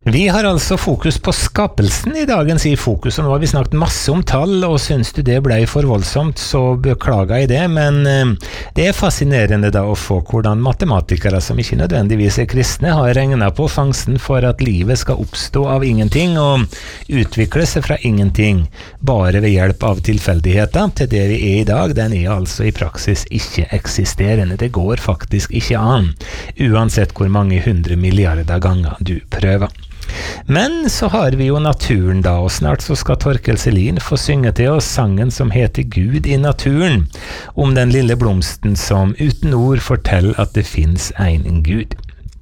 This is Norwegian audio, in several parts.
Vi har altså fokus på skapelsen I dagens I fokus, og nå har vi snakket masse om tall, og synes du det ble for voldsomt, så beklager jeg det, men det fascinerende da å få hvordan matematikere som ikke nødvendigvis kristne har regnet på fangsten for at livet skal oppstå av ingenting og utvikle seg fra ingenting, bare ved hjelp av tilfeldigheter til det vi I dag, den altså I praksis ikke eksisterende. Det går faktisk ikke an, uansett hvor mange 100 milliarder ganger du prøver. Men så har vi jo naturen da, og snart så skal Torkel Selin få synge til oss sangen som heter Gud I naturen, om den lille blomsten som uten ord forteller at det finnes en Gud.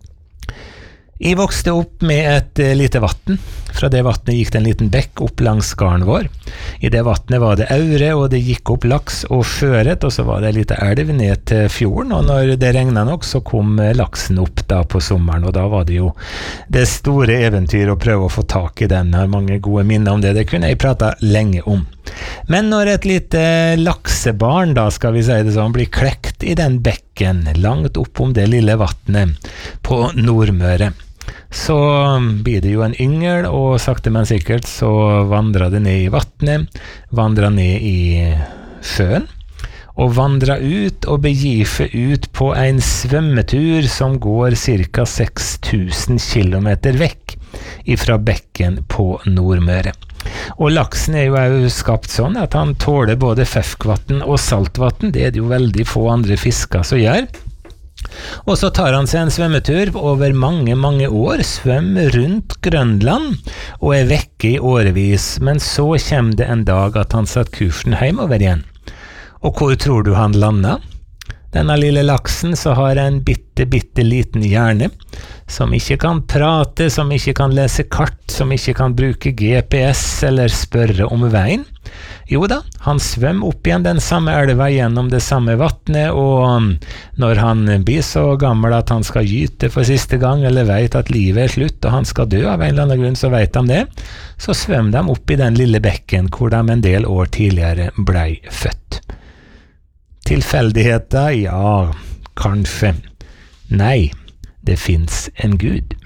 Jeg vokste opp med et lite vatten. Fra det vattnet gikk det en liten bekk opp langs garden vår. I det vattnet var det aure, og det gikk opp laks og sjøret, og så var det en liten elv ned til fjorden, og når det regnet nok, så kom laksen opp da på sommeren, og da var det jo det store eventyr å prøve å få tak I den. Jeg har mange gode minner om det, det kunne jeg prate lenge om. Men når et lite laksebarn, da skal vi si det sånn, blir klekt I den bekken, langt opp om det lille vattnet på Nordmøre, så blir det jo en yngel, og sakte men sikkert så vandrer det ned I vattnet, vandrer ned I sjøen, og vandrer ut og begir seg ut på en svømmetur som går ca. 6000 kilometer vekk ifra bekken på Nordmøre. Og laksen jo skapt sånn at han tåler både ferskvann og saltvann, det det jo veldig få andre fisker som gjør. Og så tar han seg en svømmetur over mange år, svømmer rundt Grønland og vekke I årevis, men så kommer det en dag at han satt kursen hjemover igjen. Og hvor tror du han landet? Denne lille laksen så har en bitte liten hjerne, som ikke kan prate, som ikke kan lese kart, som ikke kan bruke GPS eller spørre om veien. Jo da, han svøm opp igjen den samme elva gjennom det samme vattnet, og når han blir så gammel at han skal gyte for siste gang, eller vet at livet slutt, og han skal dø av en eller annen grunn, så vet han det, så svøm de opp I den lille bekken, hvor de en del år tidligere ble født. Tilfeldigheter? Ja, kanskje. Nei, det finnes en Gud.